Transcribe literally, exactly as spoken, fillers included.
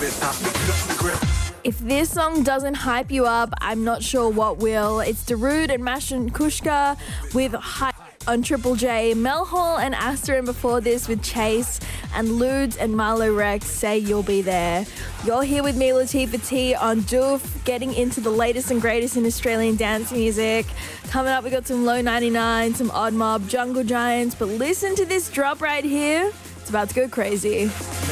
If this song doesn't hype you up, I'm not sure what will. It's Darude and Mash and Kushka with Hype on Triple J. Mel Hall and Asta, and before this with Chase, and Ludes and Marlo Rex, Say You'll Be There. You're here with me, Latifah T, on Doof, getting into the latest and greatest in Australian dance music. Coming up, we got some Low ninety-nine, some Odd Mob, Jungle Giants, but listen to this drop right here. It's about to go crazy.